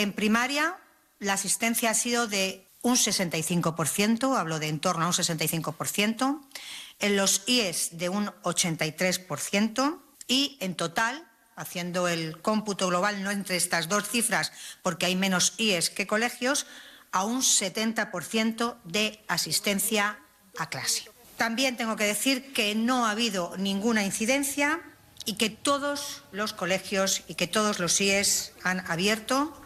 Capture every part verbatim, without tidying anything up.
en primaria la asistencia ha sido de un sesenta y cinco por ciento, hablo de en torno a un sesenta y cinco por ciento, en los I E S de un ochenta y tres por ciento y en total, haciendo el cómputo global no entre estas dos cifras porque hay menos I E S que colegios, a un setenta por ciento de asistencia a clase. También tengo que decir que no ha habido ninguna incidencia y que todos los colegios y que todos los I E S han abierto.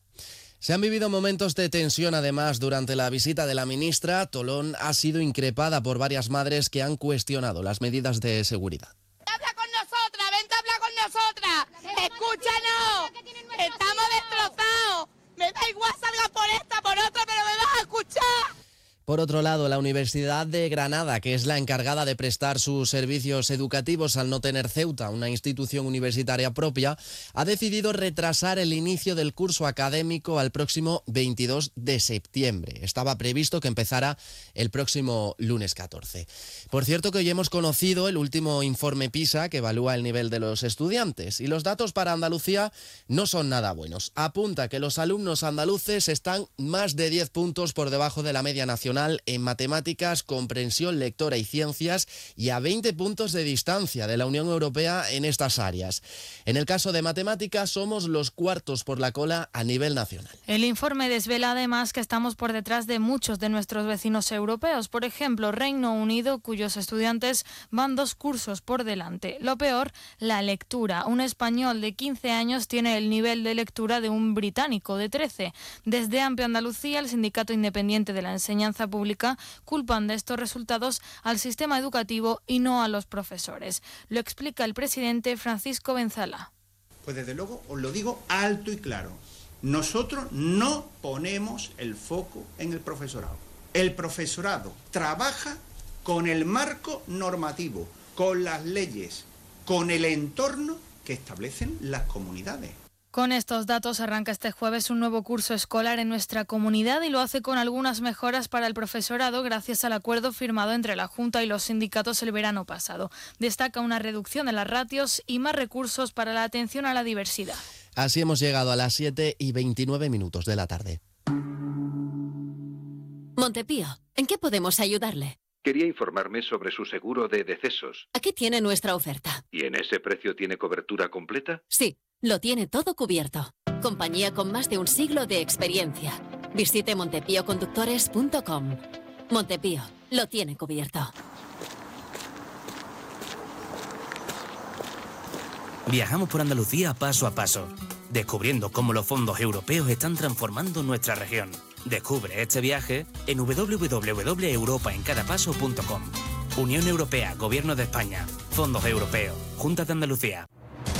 Se han vivido momentos de tensión además durante la visita de la ministra. Tolón ha sido increpada por varias madres que han cuestionado las medidas de seguridad. ¡Habla con nosotras! ¡Vente a hablar con nosotras! ¡Escúchanos! ¡Estamos destrozados! Me da igual, salga por esta, por otra, pero me vas a escuchar. Por otro lado, la Universidad de Granada, que es la encargada de prestar sus servicios educativos al no tener Ceuta, una institución universitaria propia, ha decidido retrasar el inicio del curso académico al próximo veintidós de septiembre. Estaba previsto que empezara el próximo lunes catorce. Por cierto que hoy hemos conocido el último informe PISA que evalúa el nivel de los estudiantes y los datos para Andalucía no son nada buenos. Apunta que los alumnos andaluces están más de diez puntos por debajo de la media nacional en matemáticas, comprensión lectora y ciencias y a veinte puntos de distancia de la Unión Europea en estas áreas. En el caso de matemáticas somos los cuartos por la cola a nivel nacional. El informe desvela además que estamos por detrás de muchos de nuestros vecinos europeos, por ejemplo Reino Unido, cuyos estudiantes van dos cursos por delante. Lo peor, la lectura. Un español de quince años tiene el nivel de lectura de un británico de trece. Desde Amplio Andalucía, el Sindicato Independiente de la Enseñanza Pública, culpan de estos resultados al sistema educativo y no a los profesores. Lo explica el presidente Francisco Benzala. Pues desde luego os lo digo alto y claro. Nosotros no ponemos el foco en el profesorado. El profesorado trabaja con el marco normativo, con las leyes, con el entorno que establecen las comunidades. Con estos datos arranca este jueves un nuevo curso escolar en nuestra comunidad y lo hace con algunas mejoras para el profesorado gracias al acuerdo firmado entre la Junta y los sindicatos el verano pasado. Destaca una reducción de las ratios y más recursos para la atención a la diversidad. Así hemos llegado a las siete y veintinueve minutos de la tarde. Montepío, ¿en qué podemos ayudarle? Quería informarme sobre su seguro de decesos. Aquí tiene nuestra oferta. ¿Y en ese precio tiene cobertura completa? Sí, lo tiene todo cubierto. Compañía con más de un siglo de experiencia. Visite montepío conductores punto com. Montepío, lo tiene cubierto. Viajamos por Andalucía paso a paso, descubriendo cómo los fondos europeos están transformando nuestra región. Descubre este viaje en doble u doble u doble u punto europa en cada paso punto com. Unión Europea, Gobierno de España, Fondos Europeos, Junta de Andalucía.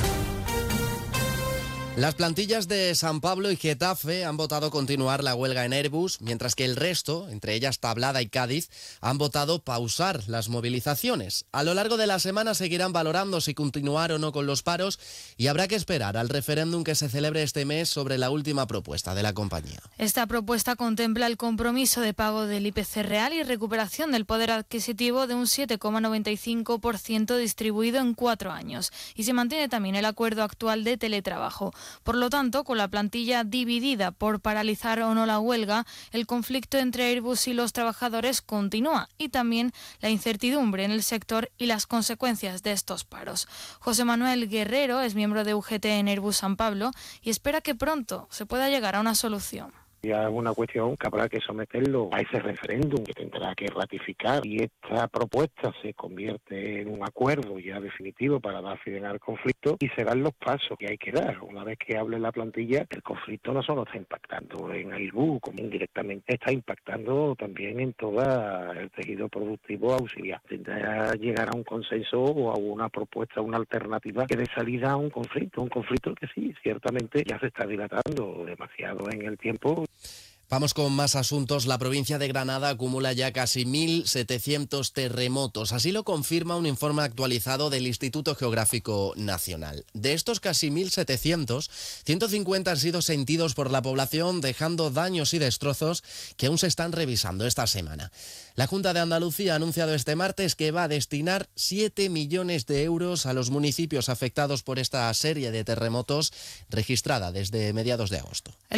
Las plantillas de San Pablo y Getafe han votado continuar la huelga en Airbus, mientras que el resto, entre ellas Tablada y Cádiz, han votado pausar las movilizaciones. A lo largo de la semana seguirán valorando si continuar o no con los paros y habrá que esperar al referéndum que se celebre este mes sobre la última propuesta de la compañía. Esta propuesta contempla el compromiso de pago del I P C real y recuperación del poder adquisitivo de un siete coma noventa y cinco por ciento distribuido en cuatro años. Y se mantiene también el acuerdo actual de teletrabajo. Por lo tanto, con la plantilla dividida por paralizar o no la huelga, el conflicto entre Airbus y los trabajadores continúa y también la incertidumbre en el sector y las consecuencias de estos paros. José Manuel Guerrero es miembro de U G T en Airbus San Pablo y espera que pronto se pueda llegar a una solución. Ya es una cuestión que habrá que someterlo a ese referéndum que tendrá que ratificar y esta propuesta se convierte en un acuerdo ya definitivo para dar fin al conflicto y serán los pasos que hay que dar. Una vez que hable la plantilla, el conflicto no solo está impactando en Airbus, como indirectamente está impactando también en todo el tejido productivo auxiliar. Tendrá que llegar a un consenso o a una propuesta, una alternativa que dé salida a un conflicto, un conflicto que sí, ciertamente ya se está dilatando demasiado en el tiempo. Vamos con más asuntos. La provincia de Granada acumula ya casi mil setecientos terremotos. Así lo confirma un informe actualizado del Instituto Geográfico Nacional. De estos casi mil setecientos, ciento cincuenta han sido sentidos por la población, dejando daños y destrozos que aún se están revisando esta semana. La Junta de Andalucía ha anunciado este martes que va a destinar siete millones de euros a los municipios afectados por esta serie de terremotos registrada desde mediados de agosto.